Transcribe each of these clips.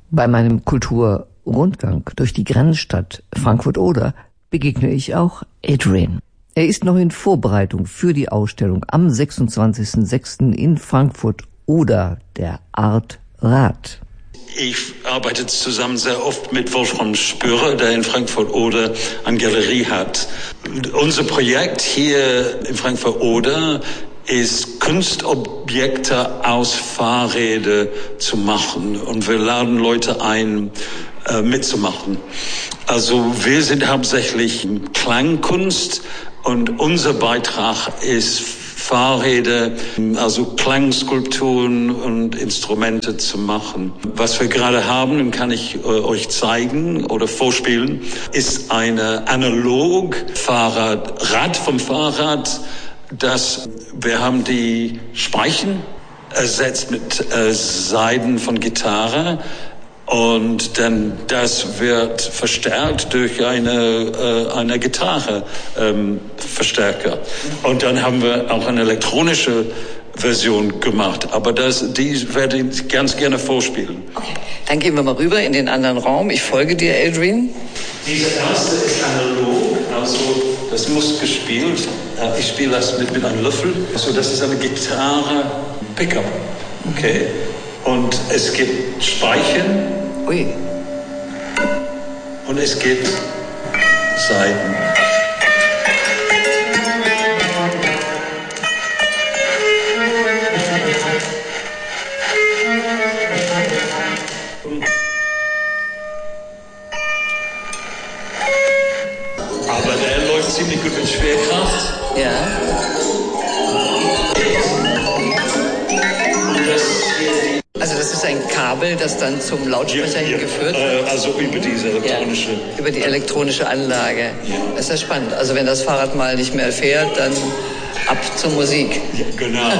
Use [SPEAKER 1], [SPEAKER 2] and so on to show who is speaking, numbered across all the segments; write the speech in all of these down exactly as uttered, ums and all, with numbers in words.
[SPEAKER 1] Bei meinem Kulturrundgang durch die Grenzstadt Frankfurt-Oder begegne ich auch Adrian. Er ist noch in Vorbereitung für die Ausstellung am sechsundzwanzigsten sechsten in Frankfurt-Oder, der Art Rad.
[SPEAKER 2] Ich arbeite zusammen sehr oft mit Wolfram Spürer, der in Frankfurt-Oder eine Galerie hat. Unser Projekt hier in Frankfurt-Oder ist, Kunstobjekte aus Fahrrädern zu machen. Und wir laden Leute ein, äh, mitzumachen. Also wir sind hauptsächlich Klangkunst und unser Beitrag ist, Fahrräder, also Klangskulpturen und Instrumente zu machen. Was wir gerade haben, und kann ich äh, euch zeigen oder vorspielen, ist eine analog Fahrrad, Rad vom Fahrrad, das, wir haben die Speichen ersetzt mit äh, Saiten von Gitarre. Und dann das wird verstärkt durch eine äh, eine Gitarre ähm, Verstärker. Und dann haben wir auch eine elektronische Version gemacht. Aber das die werde ich ganz gerne vorspielen.
[SPEAKER 3] Okay, dann gehen wir mal rüber in den anderen Raum. Ich folge dir, Adrian.
[SPEAKER 2] Diese erste ist analog, also das muss gespielt. Ich spiele das mit mit einem Löffel. Also das ist eine Gitarre Pickup. Okay. Und es gibt Speichen.
[SPEAKER 3] Ui.
[SPEAKER 2] Und es gibt Saiten. Aber der läuft ziemlich gut mit Schwerkraft.
[SPEAKER 3] Ja. Also das ist ein Kabel, das dann zum Lautsprecher
[SPEAKER 2] ja, ja.
[SPEAKER 3] hingeführt
[SPEAKER 2] äh,
[SPEAKER 3] wird?
[SPEAKER 2] Also über diese elektronische...
[SPEAKER 3] Ja, über die elektronische Anlage.
[SPEAKER 2] Ja.
[SPEAKER 3] Das ist ja spannend. Also wenn das Fahrrad mal nicht mehr fährt, dann ab zur Musik.
[SPEAKER 2] Ja, genau.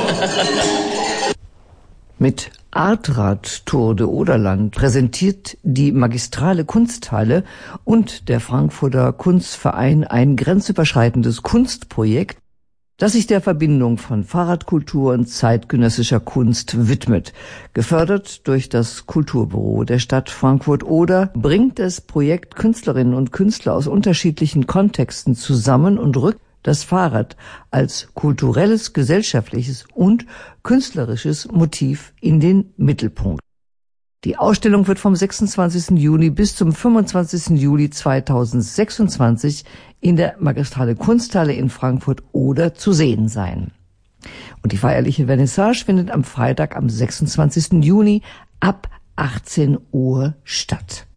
[SPEAKER 1] Mit Artrad Tour de Oderland präsentiert die Magistrale Kunsthalle und der Frankfurter Kunstverein ein grenzüberschreitendes Kunstprojekt, das sich der Verbindung von Fahrradkultur und zeitgenössischer Kunst widmet. Gefördert durch das Kulturbüro der Stadt Frankfurt-Oder bringt das Projekt Künstlerinnen und Künstler aus unterschiedlichen Kontexten zusammen und rückt das Fahrrad als kulturelles, gesellschaftliches und künstlerisches Motiv in den Mittelpunkt. Die Ausstellung wird vom sechsundzwanzigsten Juni bis zum fünfundzwanzigsten Juli zweitausendsechsundzwanzig in der Magistrale Kunsthalle in Frankfurt-Oder zu sehen sein. Und die feierliche Vernissage findet am Freitag, am sechsundzwanzigsten Juni ab achtzehn Uhr statt.